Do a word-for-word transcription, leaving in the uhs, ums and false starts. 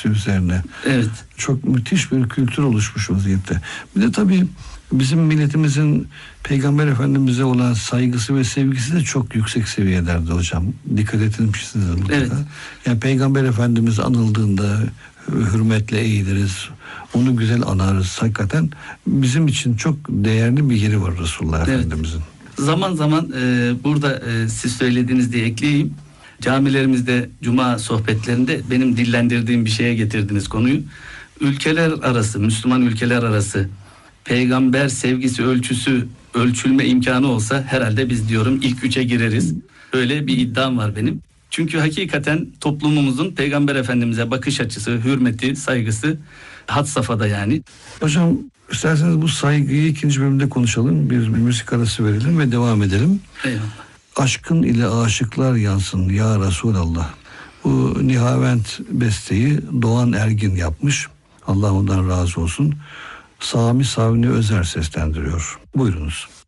sevgisi üzerine. Evet. Çok müthiş bir kültür oluşmuş vaziyette. Bir de tabii bizim milletimizin Peygamber Efendimiz'e olan saygısı ve sevgisi de çok yüksek seviyelerde hocam. Dikkat etmişsiniz mutlaka. Evet. Yani Peygamber Efendimiz anıldığında hürmetle eğiliriz. Onu güzel anarız. Hakikaten bizim için çok değerli bir yeri var Resulullah Evet. Efendimiz'in. Zaman zaman e, burada e, siz söylediğiniz diye ekleyeyim. Camilerimizde cuma sohbetlerinde benim dillendirdiğim bir şeye getirdiniz konuyu. Ülkeler arası, Müslüman ülkeler arası peygamber sevgisi ölçüsü ölçülme imkanı olsa herhalde biz diyorum ilk üçe gireriz. Öyle bir iddiam var benim. Çünkü hakikaten toplumumuzun Peygamber Efendimiz'e bakış açısı, hürmeti, saygısı had safhada yani. Hocam isterseniz bu saygıyı ikinci bölümde konuşalım. Bir müzik arası verelim ve devam edelim. Eyvallah. Aşkın ile aşıklar yansın ya Resulallah. Bu Nihavent besteyi Doğan Ergin yapmış. Allah ondan razı olsun. Sami Savni Özer seslendiriyor. Buyurunuz.